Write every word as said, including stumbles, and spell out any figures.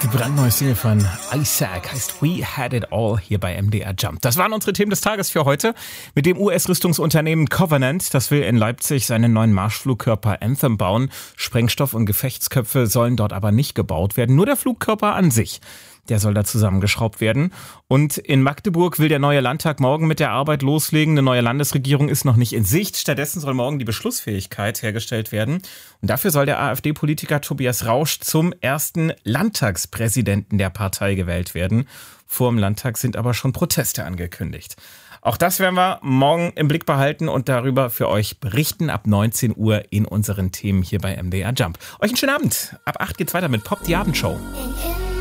Die brandneue Single von Isaac heißt We Had It All hier bei M D R Jump. Das waren unsere Themen des Tages für heute. Mit dem U S-Rüstungsunternehmen Covenant, das will in Leipzig seinen neuen Marschflugkörper Anthem bauen. Sprengstoff- und Gefechtsköpfe sollen dort aber nicht gebaut werden, nur der Flugkörper an sich. Der soll da zusammengeschraubt werden. Und in Magdeburg will der neue Landtag morgen mit der Arbeit loslegen. Eine neue Landesregierung ist noch nicht in Sicht. Stattdessen soll morgen die Beschlussfähigkeit hergestellt werden. Und dafür soll der AfD-Politiker Tobias Rausch zum ersten Landtagspräsidenten der Partei gewählt werden. Vor dem Landtag sind aber schon Proteste angekündigt. Auch das werden wir morgen im Blick behalten und darüber für euch berichten ab neunzehn Uhr in unseren Themen hier bei M D R Jump. Euch einen schönen Abend. Ab acht geht's weiter mit Pop, die Abendshow.